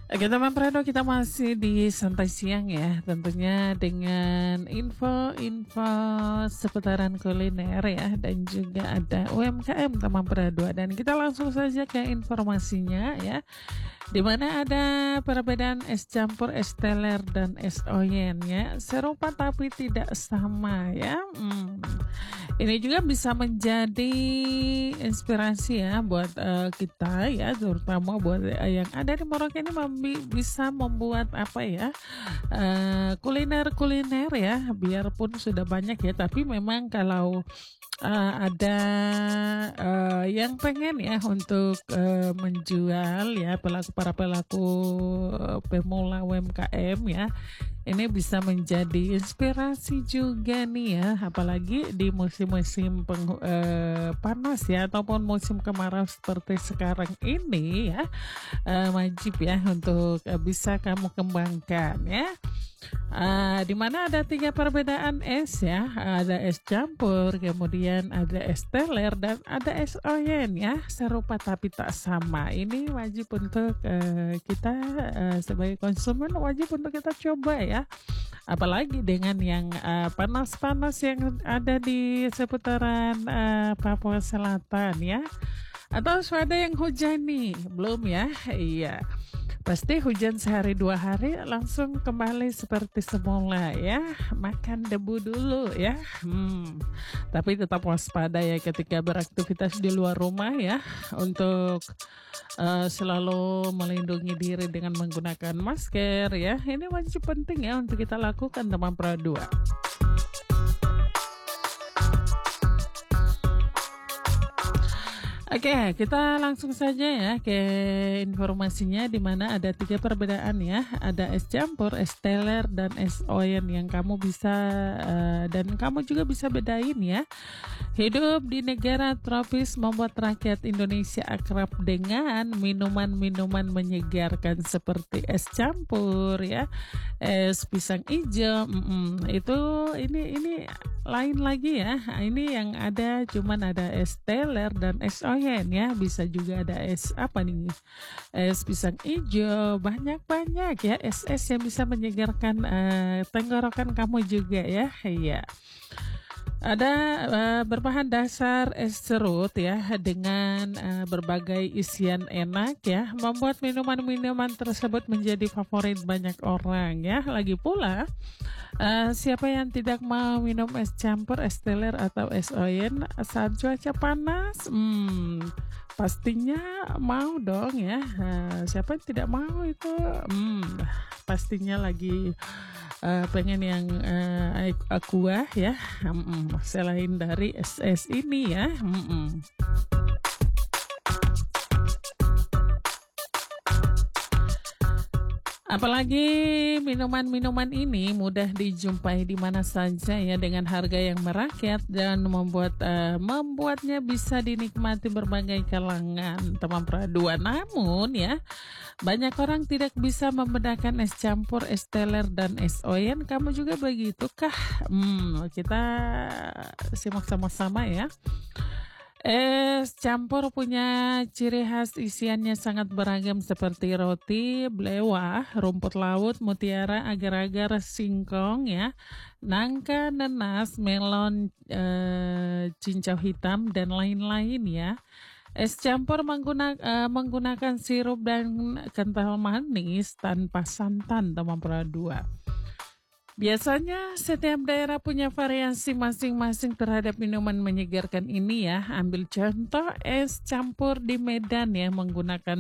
Oke teman Prado, kita masih di Santai Siang ya, tentunya dengan info-info seputaran kuliner ya, dan juga ada UMKM teman Prado. Dan kita langsung saja ke informasinya ya, di mana ada perbedaan es campur, es teler, dan es oyen ya, serupa tapi tidak sama ya. Ini juga bisa menjadi inspirasi ya buat kita ya, terutama buat yang ada di Merauke ini bisa membuat apa ya, kuliner-kuliner ya, biarpun sudah banyak ya, tapi memang kalau ada yang pengen ya untuk menjual ya, para pelaku pemula UMKM ya, ini bisa menjadi inspirasi juga nih ya, apalagi di musim-musim panas ya, ataupun musim kemarau seperti sekarang ini ya, wajib ya untuk bisa kamu kembangkan ya. Di mana ada 3 perbedaan es ya, ada es campur, kemudian ada es teler, dan ada es oyen ya, serupa tapi tak sama. Ini wajib untuk kita sebagai konsumen, wajib untuk kita coba ya, apalagi dengan yang panas-panas yang ada di seputaran Papua Selatan ya, atau ada yang hujan nih, belum ya? Iya. Pasti hujan sehari 2 hari langsung kembali seperti semula ya. Makan debu dulu ya. Tapi tetap waspada ya ketika beraktivitas di luar rumah ya. Untuk selalu melindungi diri dengan menggunakan masker ya. Ini wajib penting ya untuk kita lakukan teman Pradua. Oke, kita langsung saja ya ke informasinya, di mana ada 3 perbedaan ya. Ada es campur, es teler, dan es oyen yang kamu bisa dan kamu juga bisa bedain ya. Hidup di negara tropis membuat rakyat Indonesia akrab dengan minuman-minuman menyegarkan seperti es campur ya, es pisang hijau. Ini lain lagi ya. Ini yang ada cuman ada es teler dan es oyen ya. Bisa juga ada es apa nih? Es pisang hijau. Banyak-banyak ya es-es yang bisa menyegarkan tenggorokan kamu juga ya. Iya. Ada berbahan dasar es serut ya, dengan berbagai isian enak ya, membuat minuman-minuman tersebut menjadi favorit banyak orang ya. Lagi pula siapa yang tidak mau minum es campur, es teler, atau es oyen saat cuaca panas? Pastinya mau dong ya. Siapa yang tidak mau itu? Pastinya lagi pengen yang aqua ya, selain dari es ini ya. Apalagi minuman-minuman ini mudah dijumpai di mana saja ya, dengan harga yang merakyat dan membuatnya bisa dinikmati berbagai kalangan teman Pradua. Namun ya, banyak orang tidak bisa membedakan es campur, es teler, dan es oyen. Kamu juga begitukah? Kita simak sama-sama ya. Es campur punya ciri khas isiannya sangat beragam seperti roti, belewah, rumput laut, mutiara, agar-agar, singkong ya, nangka, nanas, melon, cincau hitam, dan lain-lain ya. Es campur menggunakan sirup dan kental manis tanpa santan teman Pradua. Biasanya setiap daerah punya variasi masing-masing terhadap minuman menyegarkan ini ya. Ambil contoh es campur di Medan ya, menggunakan